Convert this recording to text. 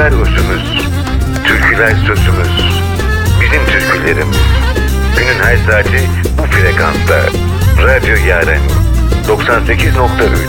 Türküler özümüz, türküler sözümüz, bizim türkülerimiz. Günün her saati bu frekansta. Radyo Yaren 98.3